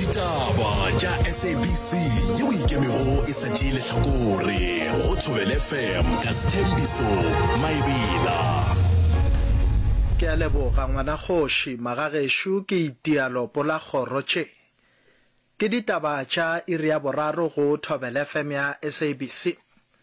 Ditaba tša SABC yeo ikemego e sa tšeele hlokore go Thobela FM ka Sthembiso Maebela. Ke a leboga ngwana kgoši magagešo ke itialo pola kgorotše. Ke ditaba tša iri ya boraro go Thobela FM ya SABC.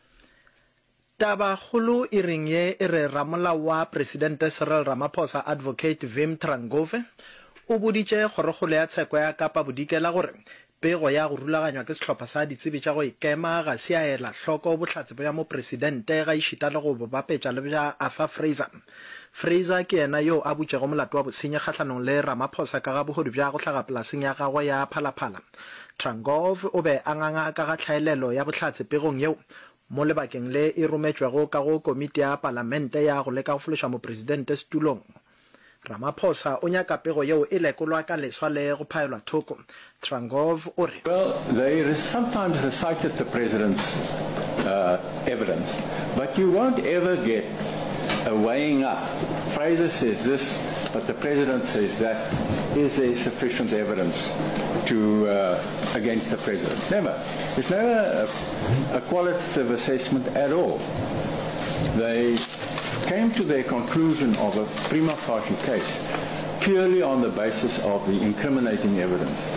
Taba khulu iring ye re ramolao wa Presidente Cyril Ramaphosa Advocate Wim Trengove o boditše kgorokgolo ya tsheko ya Kapa Bodikela gore pego ya go rulaganywa ke sehlopha sa ditsebi tša go ikema ga se a ela hloko bohlatse bja mo presidente ga išita le go bapetša le bja Arthur Fraser ke yena yo a butšego molato wa bosenyi kgahlanong le Ramaphosa ka ga bogodu bja go hlaga polaseng ya gagwe ya Phalaphala. Trengove o be a nganga ka ga tlhaelelo ya bohlatse pegong yeo mo lebakeng le e rometšwego ka go komiti ya palamente ya go leka go fološa mo presidente setulong. Ramaphosa o nyaka pego yeo e lekolwa ka leswa le go phaelwa thoko. Trengove o re, well, they sometimes recited the president's evidence, but you won't ever get a weighing up. Fraser says this, but the president says that. Is there sufficient evidence to against the president? Never. There's never a qualitative assessment at all. They came to their conclusion of a prima facie case purely on the basis of the incriminating evidence.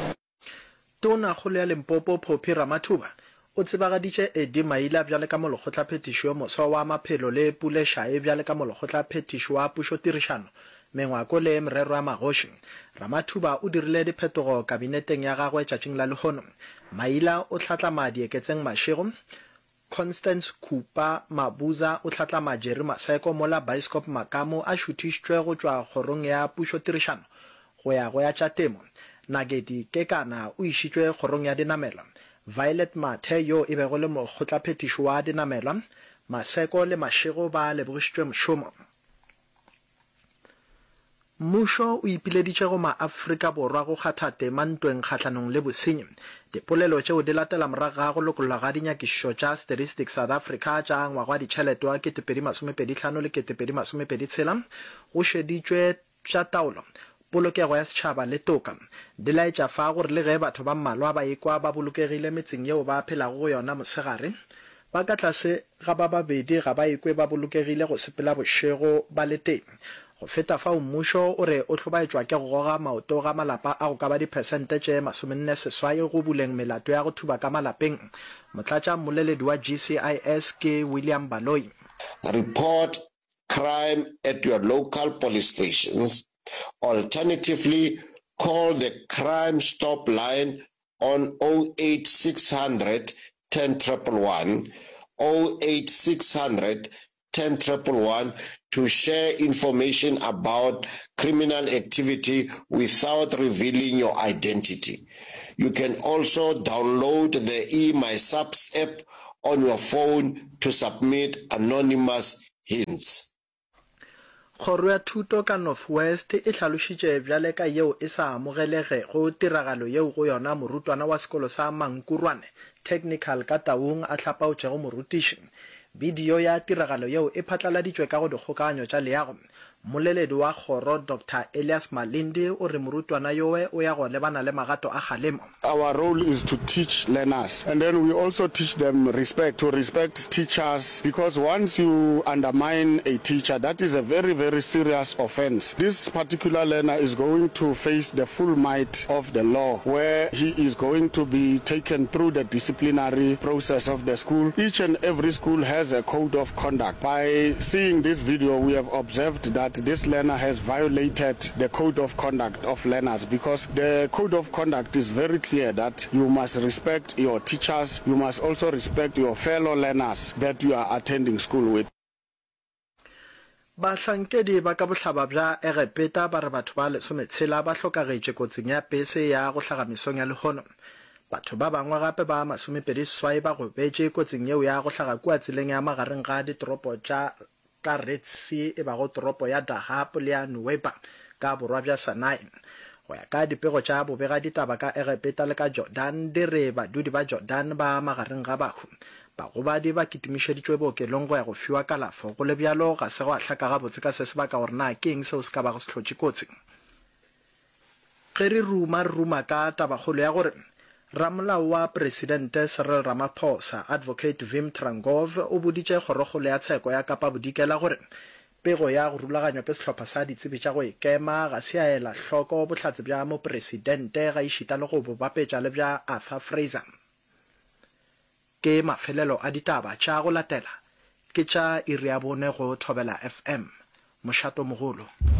Tona kholo ya Limpopo Phophi Ramathuba o tsebagaditše Eddie Maila bjale ka molokgotla phetišo yo moswa wa maphelo le Pule Shae bjale ka molokgotla phetišo wa pušotirišano mengwako le merero ya magoši. Ramathuba o dirile diphetogo kabineteng ya gagwe tšatšing la lehono. Maila o hlatlama dieketseng Mashego, Constance Kupa Mabuza o hlatlama Jerry Maseko mola Bioscope Makamo a šuthišitšwe go tšwa kgorong ya pušotirišano go ya go ya tša temo. Nagedi Kekana o išitšwe kgorong ya dinamela. Violet Mathe yo e bego le mokgotlaphetišo wa dinamela. Maseko le Mashego ba lebogišitšwe mošomo. Mmušo o ipileditše go ma-Afrika Borwa go kgatha tema ntweng kgahlanong le bosenyi. Dipolelo tšeo di latela morago ga go lokolola ga dinyakišišo tša Statistics South Africa tša ngwaga wa ditšhelete wa 2025 le 2026 go šeditšwe tša taolo polokego ya setšhaba le toka. Di laetša fa gore le ge batho ba mmalwa ba ekwa ba bolokegile metseng yeo ba phelago go yona mosegare, ba ka tlase ga ba babedi ga ba ekwe ba bolokegile go sepela bošego ba le teng. Go feta fao mmušo o re o hlobaetšwa ke go goga maoto ga malapa a go ka ba dipersente tše 40 go buleng melato ya go thuba ka malapeng. Motlatša mmoleledi wa GCIS ke William Baloyi. Report crime at your local police stations. Alternatively, call the Crime Stop line on 08600 10111, 08600 10111 to share information about criminal activity without revealing your identity. You can also download the eMySubs app on your phone to submit anonymous hints. Kgoro ya thuto ka Northwest e hlalošitše bjale ka yeo e sa amogelege go tiragalo yeo go yona morutwana wa sekolo sa Mankurwane Technical ka Taung a hlapaotšego morutiši. Video ya tiragalo yeo e phatlaladitšwe ka go dikgokaganyo tša leago. Moleledi wa kgoro Dr. Elias Malindi o re morutwana yowe o ya go lebana le magato a kgalemo. Our role is to teach learners, and then we also teach them to respect teachers, because once you undermine a teacher, that is a very, very serious offense. This particular learner is going to face the full might of the law, where he is going to be taken through the disciplinary process of the school. Each and every school has a code of conduct. By seeing this video, we have observed that this learner has violated the code of conduct of learners, because the code of conduct is very clear that you must respect your teachers, you must also respect your fellow learners that you are attending school with. Bahlankedi ba ka bohlaba bja Egepeta ba re batho ba lesometshela ba hlokagetše kotsing ya pese ya go hlaga mesong ya lehono. Batho ba bangwe gape ba 27 ba go betše kotsing yeo ya go hlaga kua tseleng ya magareng ga ditoropo tša ka Red Sea e ba go toropo ya Dahab le ya Nuweiba ka borwa bja Sinai. Go ya ka dipego tša bobega ditaba ka Egepeta le ka Jordan di re badudi ba Jordan ba magareng ga bahu. Bagobadi ba kitimišeditšwe bookelong go ya go fiwa kalafo go le bjalo ga se go a hlaka gabotse ka se sebaka gore na ke eng seo se ka ba go se hlotše kotsi. ge re ruma ka tabagolo ya gore ramolao wa presidente Cyril Ramaphosa advocate Wim Trengove o boditše kgorokgolo ya tsheko ya Kapa Bodikela gore pego ya go rulaganywa pe sehlopha sa ditsebi tša go ikema ga se a ela hloko bohlatse bja mo presidente ga išita le go bopapetša le bja Arthur Fraser. Ke mafelelo a ditaba tša go latela ke tša iri ya bone go Thobela FM mošato mogolo.